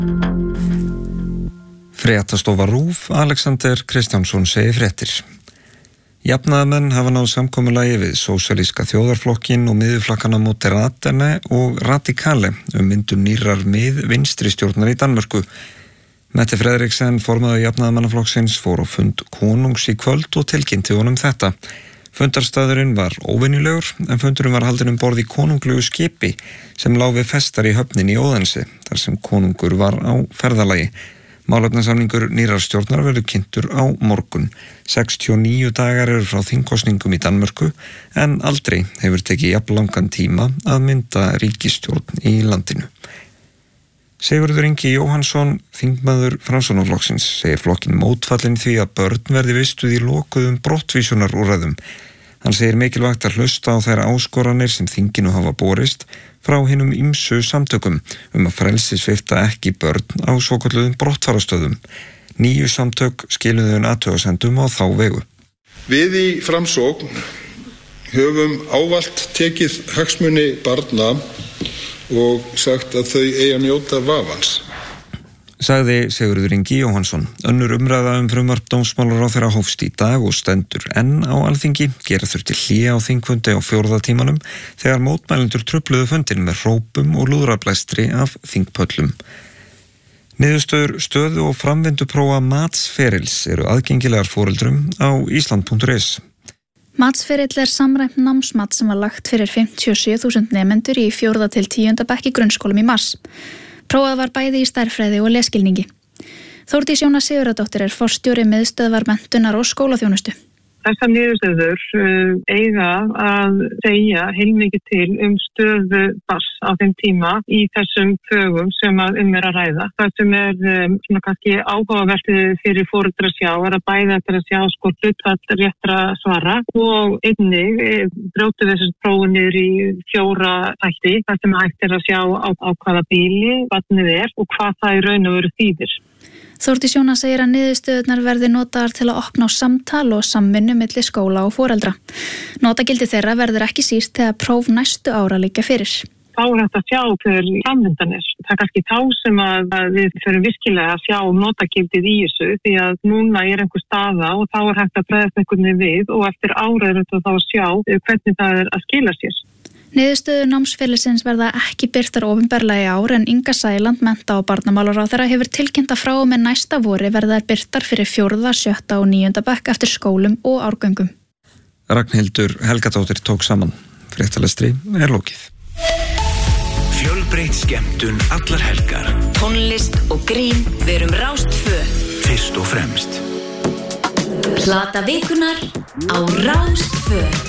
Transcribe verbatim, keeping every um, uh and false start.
Fréttastofa RÚV, Alexander Kristjánsson segir fréttir. Jafnaðarmenn hafa náð samkomulagi við sósíalíska þjóðarflokkin og miðjuflokkana Moderaterne og Radikale um myndun nýrrar mið vinstri stjórnar í Danmörku. Mette Frederiksen, formaður Jafnaðarmannaflokksins, fór á fund konungs í kvöld og tilkynnti honum þetta. Fundarstaðurinn var óvenjulegur en fundurinn var haldinn um borð í konunglugu skipi sem lá við festar í höfninni í Óðensi, þar sem konungur var á ferðalagi. Málefnasamningur nýrrar stjórnar verður kynntur á morgun. sextíu og níu dagar eru frá þingkosningum í Danmörku en aldrei hefur tekið jafn langan tíma að mynda ríkisstjórn í landinu. Sigurður Ingi Jóhannsson, þingmaður Framsóknarflokksins, segir flokkinn mótfallinn því að börn verði vistuð í lokuðum brottvísunarúrræðum. Hann segir mikilvægt að hlusta á þær áskoranir sem þinginu hafa borist frá hinum ýmsu samtökum um að frelsissvipta ekki börn á svokölluðum brottfarastöðum. Níu samtök skiluðu athugasemdum á þá vegu. Við í Framsókn höfum ávallt tekið hagsmuni barna og sagt að þau eigi að njóta vafans. Sagði Sigurður Ingi Jóhannsson. Önnur umræða um frumvarp dómsmálaráðherra hófst í dag og stendur enn á Alþingi. Gera þurfti hlé á þingfundi á fjórða tímanum þegar mótmælendur trufluðu fundinn með hrópum og lúðrablæstri af þingpöllum. Niðurstöður stöðu og framvinduprófa matsferils eru aðgengilegar foreldrum á ísland punktur is. Matsferill er samræmt námsmat sem var lagt fyrir fimmtíu og sjö þúsund nemendur í fjórða til tíunda bekk í grunnskólum í mars. Prófað var bæði í stærðfræði og lesskilningi. Þórdís Jóna Sigurðardóttir er forstjóri miðstöðvar menntunar og skólaþjónustu. Þessar niðurstöður uh, eiga að segja heilmikið til um stöðu barns á þeim tíma í þessum fögum sem að um er að ræða. Það sem er um, svona kannski áhugavert fyrir foreldra að sjá er að bæða eftir að sjá sko hlutfall réttra svara og einnig e, brjótu þessar prófið niður í fjóra þætti þar sem hægt er að sjá á, á hvaða bíli barnið er og hvað það í raun og veru þýðir. Þórdís Jóna segir að niðurstöðurnar verði notaðar til að opna á samtal og samvinnu milli skóla og foreldra. Notagildi þeirra verður ekki síst þegar próf næstu ára liggja fyrir. Þá er þetta að sjá hver framvindan er. Það er kannski þá sem að við fyrir virkilega að sjá notagildið í þessu því að núna er einhver staða og þá er hægt að bregðast einhvern við og eftir ára er þetta þá að sjá hvernig það er að skila sér. Niðurstöður námsferilsins verða ekki birtar opinberlega í ár en Inga Sæland, mennta- og barnamálaráðherra, hefur tilkynnt að frá og með næsta vori verða birtar fyrir fjórða, sjötta og níunda bekk eftir skólum og árgöngum. Ragnhildur Helgadóttir tók saman. Fréttalestri er lokið. Fjölbreytt skemmtun allar helgar. Tónlist og grín, við erum Rás tvö. Fyrst og fremst. Plata vikunar á Rás tvö.